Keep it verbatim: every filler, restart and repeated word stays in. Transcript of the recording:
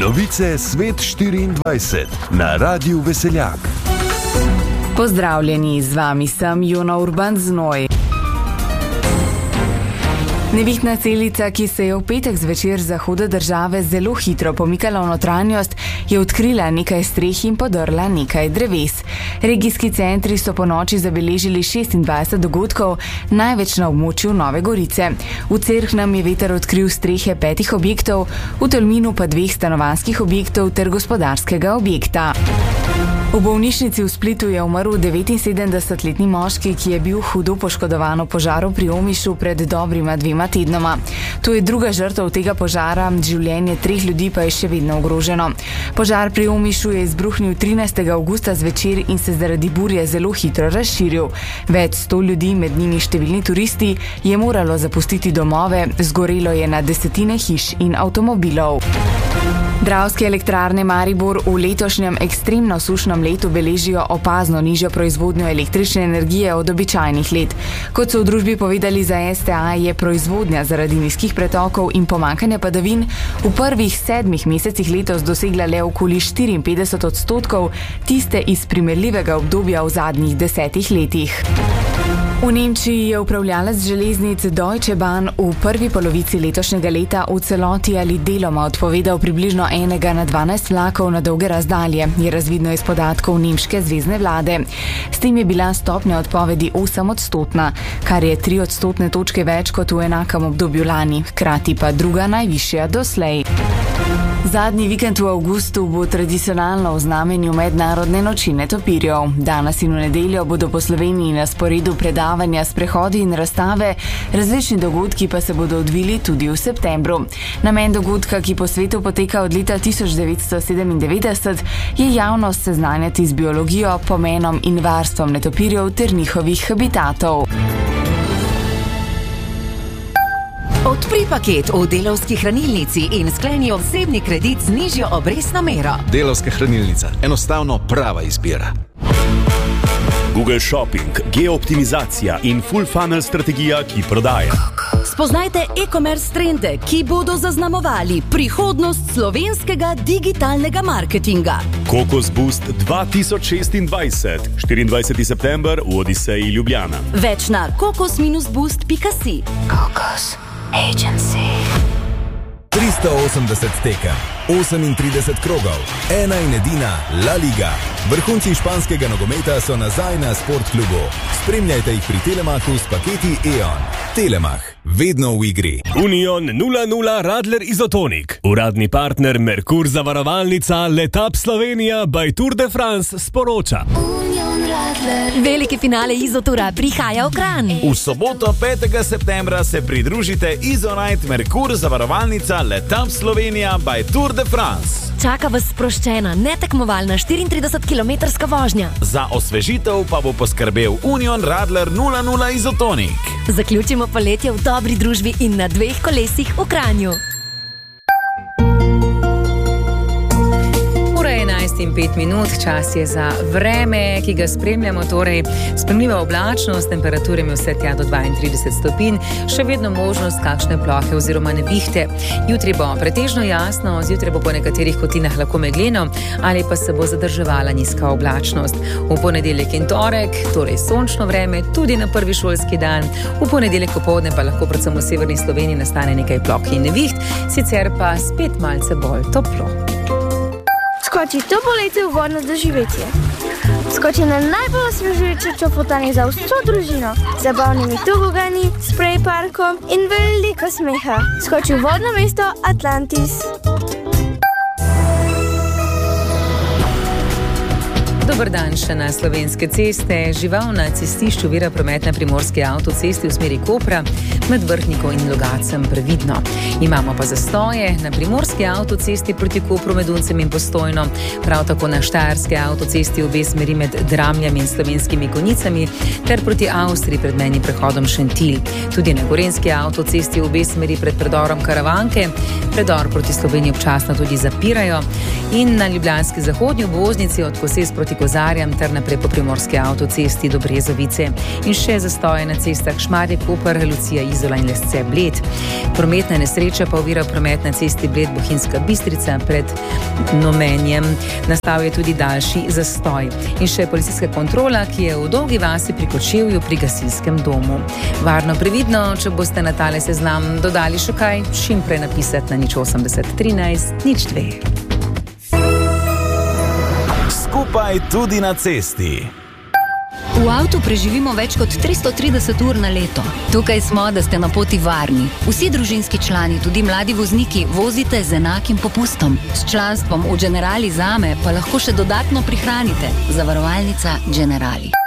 Novice Svet štiriindvajset na Radiu Veseljak. Pozdravljeni, z vami sem Jona Urban Znoj. Nevihtna celica, ki se je v petek zvečer z zahoda države zelo hitro pomikala v notranjost, je odkrila nekaj streh in podrla nekaj dreves. Regijski centri so po noči zabeležili šestindvajset dogodkov, največ na območju Nove Gorice. V Cerknem je veter odkril strehe petih objektov, v Tolminu pa dveh stanovanjskih objektov ter gospodarskega objekta. V bolnišnici v Splitu je umrl devetinsedemdesetletni moški, ki je bil hudo poškodovan v požaru pri Omišu pred dobrima dvema tednoma. To je druga žrtev tega požara, življenje treh ljudi pa je še vedno ogroženo. Požar pri Omišu je izbruhnil trinajstega avgusta zvečer in se zaradi burje zelo hitro razširil. Več sto ljudi, med njimi številni turisti, je moralo zapustiti domove, zgorelo je na desetine hiš in avtomobilov. Dravske elektrarne Maribor v letošnjem ekstremno sušnem letu beležijo opazno nižjo proizvodnjo električne energije od običajnih let. Kot so v družbi povedali za S T A, je proizvodnja zaradi nizkih pretokov in pomanjkanja padavin v prvih sedmih mesecih letos dosegla le okoli štiriinpetdeset odstotkov tiste iz primerljivega obdobja v zadnjih desetih letih. V Nemčiji je upravljalec železnic Deutsche Bahn v prvi polovici letošnjega leta v celoti ali deloma odpovedal približno enega na dvanajst vlakov na dolge razdalje, je razvidno iz podatkov nemške zvezne vlade. S tem je bila stopnja odpovedi osem odstotna, kar je tri odstotne točke več kot v enakem obdobju lani, hkrati pa druga najvišja doslej. Zadnji vikend v avgustu bo tradicionalno v znamenju mednarodne noči netopirjev. Danes in v nedeljo bodo po Sloveniji na sporedu predavanja, sprehodi in razstave, različni dogodki pa se bodo odvili tudi v septembru. Namen dogodka, ki po svetu poteka od leta tisoč devetsto sedemindevetdeset, je javnost seznanjati z biologijo, pomenom in varstvom netopirjev ter njihovih habitatov. Odpri paket v Delavski hranilnici in skleni osebni kredit z nižjo obrestno mero. Delavska hranilnica. Enostavno prava izbira. Google Shopping, geooptimizacija in full funnel strategija, ki prodaja. Spoznajte e-commerce trende, ki bodo zaznamovali prihodnost slovenskega digitalnega marketinga. Kokos Boost dva tisoč šestindvajset, štiriindvajseti september v Odiseji Ljubljana. Več na kokos boost pika si. Kokos Agency. tristo osemdeset tekem, osemintrideset krogov, ena in edina La Liga. Vrhunci španskega nogometa so nazaj na Sportklubu. Spremljajte jih pri Telemachu s paketi E O N. Telemach, vedno v igri. Union nula nula Radler Izotonik. Uradni partner Merkur zavarovalnica Letap Slovenija by Tour de France sporoča. Veliki finale Izotura prihaja v Kranj. V soboto petega septembra se pridružite Izonite Merkur zavarovalnica Letap Slovenija by Tour de France. Čaka vas sproščena, netekmovalna štiriintridesetkilometrska vožnja. Za osvežitev pa bo poskrbel Union Radler nula nula Izotonik. Zaključimo poletje v dobri družbi in na dveh kolesih v Kranju. enajst in pet minut, čas je za vreme, ki ga spremljamo, torej spremljiva oblačnost, temperature med vse tja do dvaintrideset stopinj, še vedno možnost kakšne plohe oziroma nevihte. Jutri bo pretežno jasno, zjutraj bo po nekaterih kotinah lahko megleno ali pa se bo zadrževala nizka oblačnost. V ponedeljek in torek, torej sončno vreme, tudi na prvi šolski dan, v ponedeljek popoldne pa lahko predvsem v severni Sloveniji nastane nekaj ploh in neviht, sicer pa spet malce bolj toplo. Skoči to poletje v vodno doživetje. Skoči na najbolj osvežujoče čofotanje za vso družino, z zabavnimi tobogani, sprej parkom in veliko smeha. Skoči v vodno mesto Atlantis. Dober dan še na Slovenske ceste. Žival na cestišču vira promet na primorski avtocesti v smeri Kopra, med Vrhniko in Logacem previdno. Imamo pa zastoje na primorski avtocesti proti Kopru med Uncem in Postojno, prav tako na štajerski avtocesti v obe smeri med Dramljami in Slovenskimi Konjicami ter proti Avstriji pred mejnim prehodom Šentilj. Tudi na gorenski avtocesti v obe smeri pred predorom Karavanke, predor proti Sloveniji občasno tudi zapirajo in na ljubljanski zahodnji obvoznici od Koses proti proti Kozarjam ter naprej po primorski avtocesti do Brezovice. In še zastoje na cestah Šmarje-Koper, Lucija, Izola in Lesce-Bled. Prometna nesreča pa ovira promet na cesti Bled-Bohinjska Bistrica pred Nomenjem. Nastal je tudi daljši zastoj. In še policijska kontrola, ki je v Dolgi vasi pri Kočevju pri gasilskem domu. Varno, previdno, če boste na tale seznam dodali še kaj, čim prej napisati na nič osemdeset trinajst nič dve. Skupaj tudi na cesti. V avtu preživimo več kot tristo trideset ur na leto. Tukaj smo, da ste na poti varni. Vsi družinski člani, tudi mladi vozniki, vozite z enakim popustom. S članstvom v Generali Zame pa lahko še dodatno prihranite. Zavarovalnica Generali.